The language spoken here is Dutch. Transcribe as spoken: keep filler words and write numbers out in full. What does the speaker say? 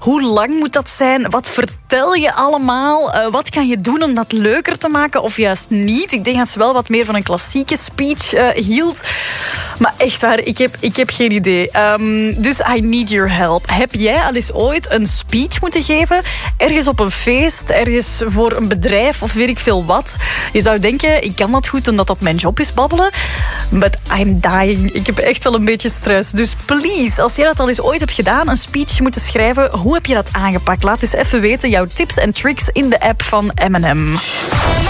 Hoe lang moet dat zijn? Wat vertel je allemaal? Uh, wat kan je doen om dat leuker te maken of juist niet? Ik denk dat ze wel wat meer van een klassieke speech uh, hield. Maar echt waar, ik heb, ik heb geen idee. Um, dus I need your help. Heb jij al eens ooit een speech moeten geven? Ergens op een feest, ergens voor een bedrijf of weet ik veel wat. Je zou denken, ik kan dat goed omdat dat mijn job is, babbelen. But I'm dying. Ik heb echt wel een beetje stress. Dus please, als jij dat al eens ooit hebt gedaan, een speech moeten schrijven, hoe heb je dat aangepakt? Laat eens even weten jouw tips en tricks in de app van M en M.